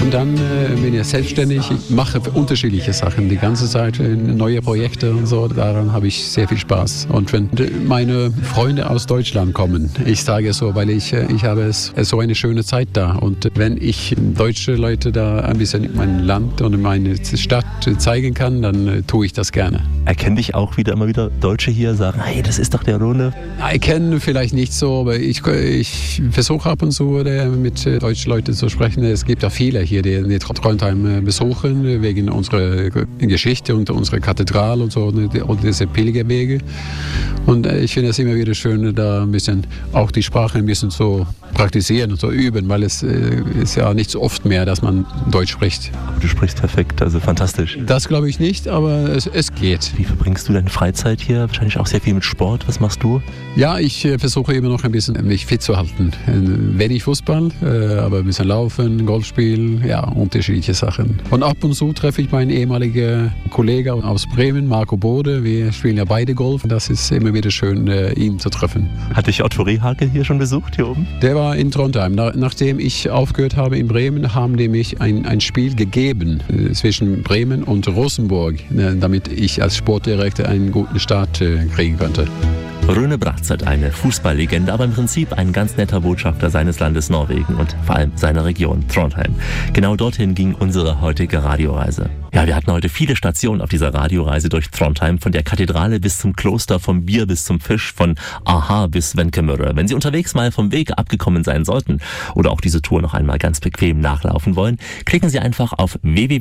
Und dann bin ich selbstständig. Ich mache unterschiedliche Sachen die ganze Zeit, neue Projekte und so. Daran habe ich sehr viel Spaß. Und wenn meine Freunde aus Deutschland kommen, ich sage es so, weil ich habe so eine schöne Zeit da. Und wenn ich deutsche Leute da ein bisschen mein Land und meine Stadt zeigen kann, dann tue ich das gerne. Erkennen dich auch immer wieder Deutsche hier, sagen, hey, das ist doch der Rune. Erkennen vielleicht nicht so, aber ich versuche ab und zu mit deutschen Leuten zu sprechen. Es gibt ja viele hier, die Trondheim besuchen, wegen unserer Geschichte und unserer Kathedrale und so und diese Pilgerwege. Und ich finde es immer wieder schön, da ein bisschen auch die Sprache ein bisschen so praktizieren und so üben, weil es ist ja nicht so oft mehr, dass man Deutsch spricht. Aber du sprichst perfekt, also fantastisch. Das glaube ich nicht, aber es geht. Wie verbringst du deine Freizeit hier? Wahrscheinlich auch sehr viel mit Sport. Was machst du? Ja, ich versuche immer noch ein bisschen mich fit zu halten. Wenig Fußball, aber ein bisschen Laufen, Golf spielen, ja, unterschiedliche Sachen. Und ab und zu treffe ich meinen ehemaligen Kollegen aus Bremen, Marco Bode. Wir spielen ja beide Golf. Das ist immer wieder schön, ihn zu treffen. Hat dich Otto Rehhagel hier schon besucht, hier oben? Der war in Trondheim. Nachdem ich aufgehört habe in Bremen, haben die mich ein Spiel gegeben zwischen Bremen und Rosenborg, damit ich als Sportdirektor einen guten Start kriegen könnte. Rune Bratseth, eine Fußballlegende, aber im Prinzip ein ganz netter Botschafter seines Landes Norwegen und vor allem seiner Region Trondheim. Genau dorthin ging unsere heutige Radioreise. Ja, wir hatten heute viele Stationen auf dieser Radioreise durch Trondheim, von der Kathedrale bis zum Kloster, vom Bier bis zum Fisch, von Aha bis Svenkemølle. Wenn Sie unterwegs mal vom Weg abgekommen sein sollten oder auch diese Tour noch einmal ganz bequem nachlaufen wollen, klicken Sie einfach auf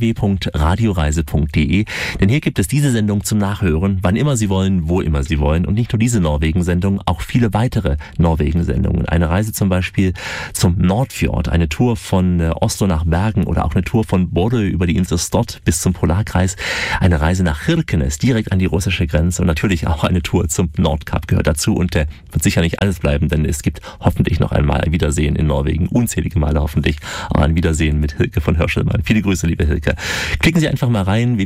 www.radioreise.de, denn hier gibt es diese Sendung zum Nachhören, wann immer Sie wollen, wo immer Sie wollen und nicht nur diese Norwegen-Sendung, auch viele weitere Norwegen-Sendungen. Eine Reise zum Beispiel zum Nordfjord, eine Tour von Oslo nach Bergen oder auch eine Tour von Bodø über die Insel Stad bis zum Polarkreis, eine Reise nach Kirkenes, direkt an die russische Grenze und natürlich auch eine Tour zum Nordkap gehört dazu und wird sicher nicht alles bleiben, denn es gibt hoffentlich noch einmal ein Wiedersehen in Norwegen, unzählige Male hoffentlich, auch ein Wiedersehen mit Hilke von Hörschelmann. Viele Grüße, liebe Hilke. Klicken Sie einfach mal rein,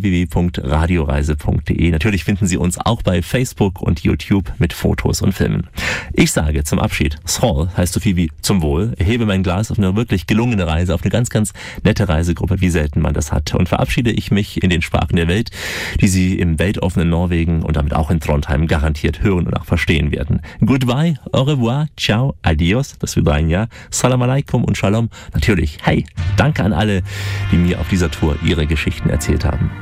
www.radioreise.de. Natürlich finden Sie uns auch bei Facebook und YouTube mit Fotos und Filmen. Ich sage zum Abschied, Skål heißt so viel wie zum Wohl, erhebe mein Glas auf eine wirklich gelungene Reise, auf eine ganz, ganz nette Reisegruppe, wie selten man das hat und verabschiede ich mich in den Sprachen der Welt, die Sie im weltoffenen Norwegen und damit auch in Trondheim garantiert hören und auch verstehen werden. Goodbye, au revoir, ciao, adios, das Vidania, salam alaikum und shalom. Natürlich, hey, danke an alle, die mir auf dieser Tour ihre Geschichten erzählt haben.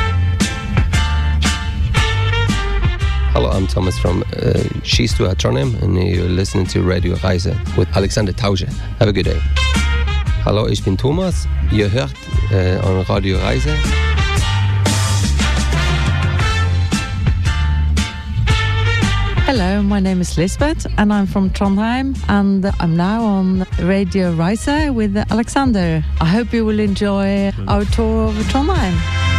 Hello, I'm Thomas from Skistua Trondheim and you're listening to Radio Reise with Alexander Tausche. Have a good day. Hallo, ich bin Thomas. Ihr hört an Radio Reise. Hello, my name is Lisbeth and I'm from Trondheim and I'm now on Radio Reise with Alexander. I hope you will enjoy our tour of Trondheim.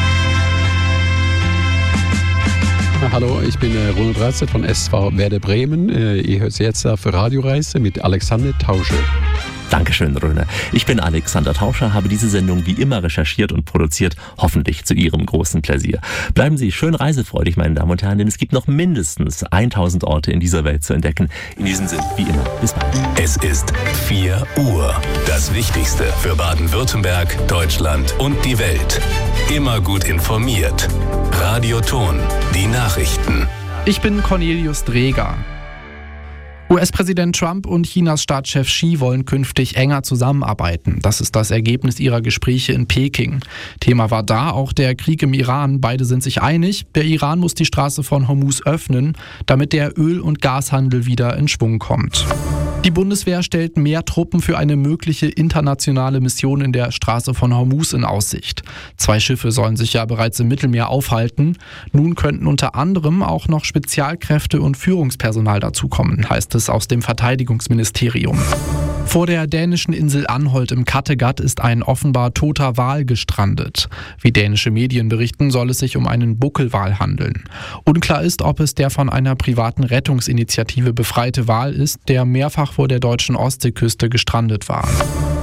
Hallo, ich bin Rune Bratseth von SV Werder Bremen. Ihr hört jetzt auf Radioreise mit Alexander Tausche. Dankeschön, Rune. Ich bin Alexander Tauscher, habe diese Sendung wie immer recherchiert und produziert, hoffentlich zu Ihrem großen Pläsier. Bleiben Sie schön reisefreudig, meine Damen und Herren, denn es gibt noch mindestens 1000 Orte in dieser Welt zu entdecken. In diesem Sinn, wie immer, bis bald. Es ist 4 Uhr. Das Wichtigste für Baden-Württemberg, Deutschland und die Welt. Immer gut informiert. Radio Ton, die Nachrichten. Ich bin Cornelius Dreger. US-Präsident Trump und Chinas Staatschef Xi wollen künftig enger zusammenarbeiten. Das ist das Ergebnis ihrer Gespräche in Peking. Thema war da auch der Krieg im Iran. Beide sind sich einig, der Iran muss die Straße von Hormuz öffnen, damit der Öl- und Gashandel wieder in Schwung kommt. Die Bundeswehr stellt mehr Truppen für eine mögliche internationale Mission in der Straße von Hormuz in Aussicht. 2 Schiffe sollen sich ja bereits im Mittelmeer aufhalten. Nun könnten unter anderem auch noch Spezialkräfte und Führungspersonal dazukommen, heißt es aus dem Verteidigungsministerium. Vor der dänischen Insel Anholt im Kattegat ist ein offenbar toter Wal gestrandet. Wie dänische Medien berichten, soll es sich um einen Buckelwal handeln. Unklar ist, ob es der von einer privaten Rettungsinitiative befreite Wal ist, der mehrfach vor der deutschen Ostseeküste gestrandet war.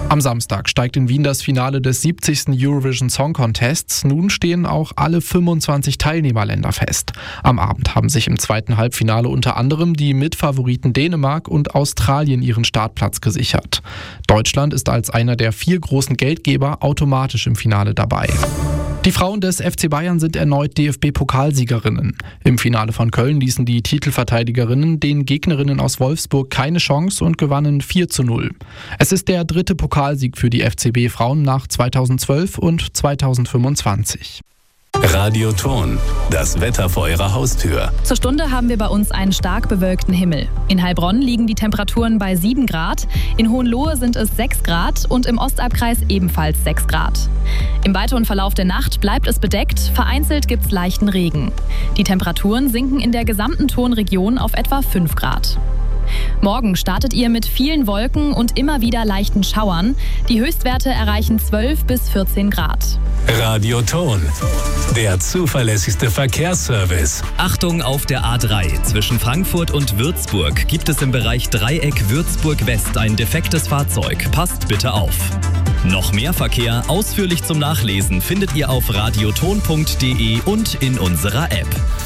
Am Samstag steigt in Wien das Finale des 70. Eurovision Song Contests. Nun stehen auch alle 25 Teilnehmerländer fest. Am Abend haben sich im zweiten Halbfinale unter anderem die Mitfavoriten Dänemark und Australien ihren Startplatz gesichert. Deutschland ist als einer der 4 großen Geldgeber automatisch im Finale dabei. Die Frauen des FC Bayern sind erneut DFB-Pokalsiegerinnen. Im Finale von Köln ließen die Titelverteidigerinnen den Gegnerinnen aus Wolfsburg keine Chance und gewannen 4:0. Es ist der 3. Pokalsieg für die FCB-Frauen nach 2012 und 2025. Radio Ton, das Wetter vor Ihrer Haustür. Zur Stunde haben wir bei uns einen stark bewölkten Himmel. In Heilbronn liegen die Temperaturen bei 7 Grad, in Hohenlohe sind es 6 Grad und im Ostalbkreis ebenfalls 6 Grad. Im weiteren Verlauf der Nacht bleibt es bedeckt, vereinzelt gibt es leichten Regen. Die Temperaturen sinken in der gesamten Tonregion auf etwa 5 Grad. Morgen startet ihr mit vielen Wolken und immer wieder leichten Schauern. Die Höchstwerte erreichen 12 bis 14 Grad. Radio Ton, der zuverlässigste Verkehrsservice. Achtung auf der A3. Zwischen Frankfurt und Würzburg gibt es im Bereich Dreieck Würzburg-West ein defektes Fahrzeug. Passt bitte auf. Noch mehr Verkehr ausführlich zum Nachlesen findet ihr auf radioton.de und in unserer App.